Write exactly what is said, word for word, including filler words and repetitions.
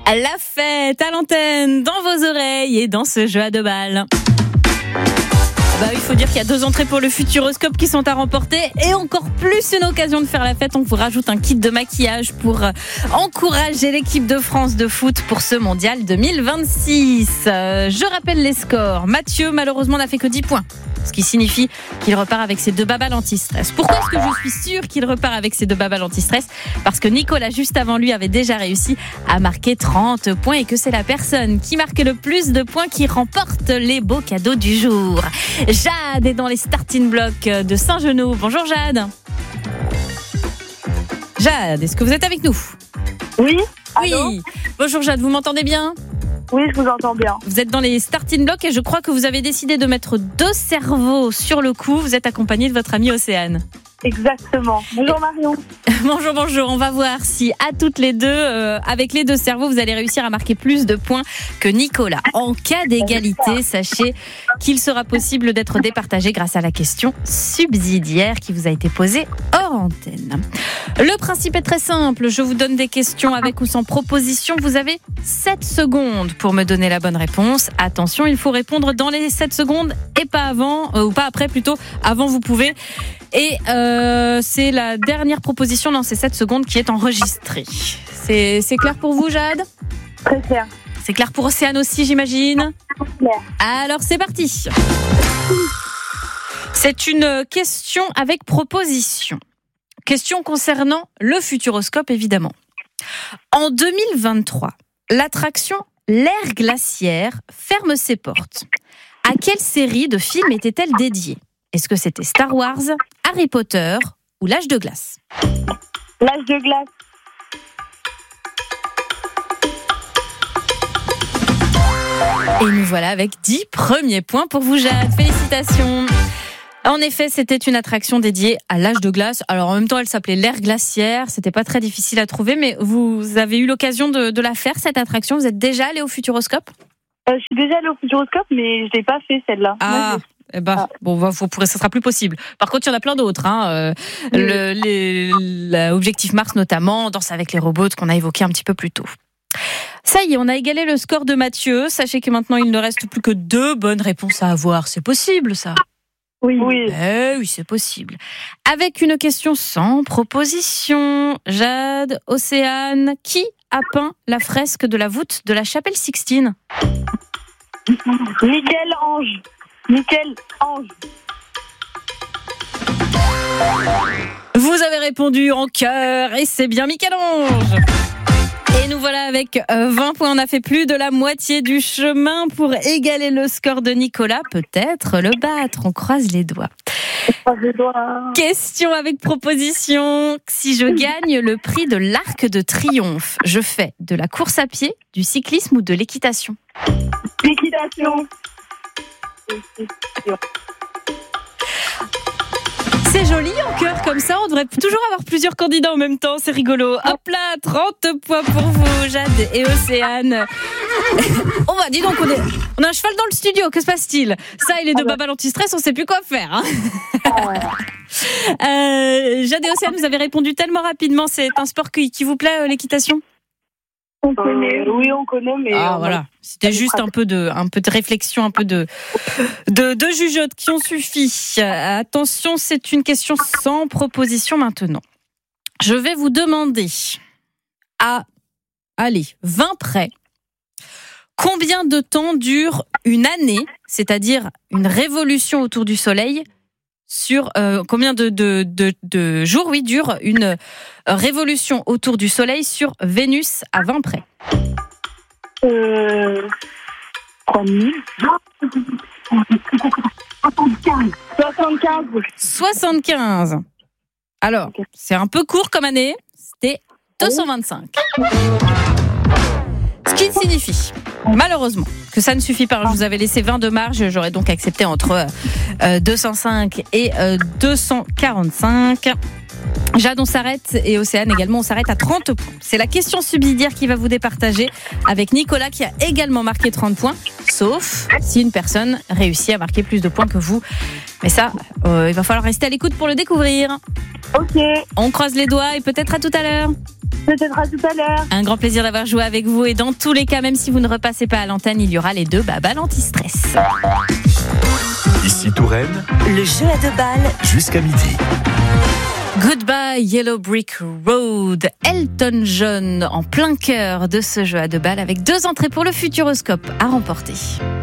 La fête à l'antenne, dans vos oreilles et dans ce jeu à deux balles. Bah, il faut dire qu'il y a deux entrées pour le Futuroscope qui sont à remporter et encore plus une occasion de faire la fête. On vous rajoute un kit de maquillage pour encourager l'équipe de France de foot pour ce mondial deux mille vingt-six. Euh, je rappelle les scores. Mathieu, malheureusement, n'a fait que dix points. Ce qui signifie qu'il repart avec ses deux babales anti-stress. Pourquoi est-ce que je suis sûre qu'il repart avec ses deux babales anti-stress ? Parce que Nicolas, juste avant lui, avait déjà réussi à marquer trente points et que c'est la personne qui marque le plus de points qui remporte les beaux cadeaux du jour. Jade est dans les starting blocks de Saint-Genoux. Bonjour Jade. Jade, est-ce que vous êtes avec nous ? Oui. Oui. Allô ? Bonjour Jade, vous m'entendez bien ? Oui, je vous entends bien. Vous êtes dans les starting blocks et je crois que vous avez décidé de mettre deux cerveaux sur le coup. Vous êtes accompagné de votre amie Océane. Exactement. Bonjour Marion. Bonjour, bonjour. On va voir si à toutes les deux, euh, avec les deux cerveaux, vous allez réussir à marquer plus de points que Nicolas. En cas d'égalité, sachez qu'il sera possible d'être départagé grâce à la question subsidiaire qui vous a été posée hors antenne. Le principe est très simple. Je vous donne des questions avec ou sans proposition. Vous avez sept secondes pour me donner la bonne réponse. Attention, il faut répondre dans les sept secondes et pas avant, euh, ou pas après plutôt. Avant, vous pouvez. Et euh, c'est la dernière proposition dans ces sept secondes qui est enregistrée. C'est, c'est clair pour vous, Jade ? Très clair. C'est clair pour Océane aussi, j'imagine ? Clair. Alors, c'est parti. C'est une question avec proposition. Question concernant le Futuroscope, évidemment. En deux mille vingt-trois, l'attraction L'Air Glaciaire ferme ses portes. À quelle série de films était-elle dédiée ? Est-ce que c'était Star Wars, Harry Potter ou L'Âge de glace ? L'Âge de glace. Et nous voilà avec dix premiers points pour vous, Jade. Félicitations. En effet, c'était une attraction dédiée à l'âge de glace. Alors en même temps, elle s'appelait l'Air Glaciaire. C'était pas très difficile à trouver, mais vous avez eu l'occasion de, de la faire, cette attraction. Vous êtes déjà allé au Futuroscope ? euh, Je suis déjà allée au Futuroscope, mais je l'ai pas fait celle-là. Ah. Moi, Eh ben, ah. bon, vous pourrez, ça sera plus possible. Par contre, il y en a plein d'autres. Hein. Euh, le, les, l'Objectif Mars notamment, Danse avec les robots qu'on a évoqué un petit peu plus tôt. Ça y est, on a égalé le score de Mathieu. Sachez que maintenant, il ne reste plus que deux bonnes réponses à avoir. C'est possible, ça ? Oui. Oui. Eh oui, c'est possible. Avec une question sans proposition. Jade, Océane, qui a peint la fresque de la voûte de la chapelle Sixtine ? Michel-Ange. Michel-Ange. Vous avez répondu en chœur et c'est bien Michel-Ange. Et nous voilà avec vingt points. On a fait plus de la moitié du chemin pour égaler le score de Nicolas. Peut-être le battre. On croise les doigts. Question avec proposition. Si je gagne le prix de l'Arc de Triomphe, je fais de la course à pied, du cyclisme ou de l'équitation ? L'équitation. C'est joli en cœur comme ça, on devrait toujours avoir plusieurs candidats en même temps, c'est rigolo. Hop là, trente points pour vous, Jade et Océane. Oh bah dis donc, on, est, on a un cheval dans le studio, que se passe-t-il ? Ça et les deux babales anti-stress, on sait plus quoi faire. Hein. euh, Jade et Océane, vous avez répondu tellement rapidement, c'est un sport qui, qui vous plaît, l'équitation ? On connaît. Euh, oui, on connaît, mais... Ah, voilà. C'était juste un peu de, un peu de réflexion, un peu de, de, de jugeote qui ont suffi. Attention, c'est une question sans proposition maintenant. Je vais vous demander à, allez, vingt près, combien de temps dure une année, c'est-à-dire une révolution autour du Soleil, sur euh, combien de, de, de, de jours, oui, dure une révolution autour du Soleil sur Vénus à vingt près. Euh, trois mille soixante-quinze soixante-quinze Alors, c'est un peu court comme année. C'était deux cent vingt-cinq Ce qui signifie, malheureusement, que ça ne suffit pas. Je vous avais laissé vingt de marge. J'aurais donc accepté entre euh, deux cent cinq et euh, deux cent quarante-cinq Jade, on s'arrête, et Océane également, on s'arrête à trente points. C'est la question subsidiaire qui va vous départager avec Nicolas qui a également marqué trente points, sauf si une personne réussit à marquer plus de points que vous. Mais ça, euh, il va falloir rester à l'écoute pour le découvrir. Ok. On croise les doigts et peut-être à tout à l'heure. Peut-être à tout à l'heure. Un grand plaisir d'avoir joué avec vous. Et dans tous les cas, même si vous ne repassez pas à l'antenne, il y aura les deux babales anti-stress. Ici Touraine, Le jeu à deux balles. jusqu'à midi. Goodbye Yellow Brick Road, Elton John en plein cœur de ce jeu à deux balles avec deux entrées pour le Futuroscope à remporter.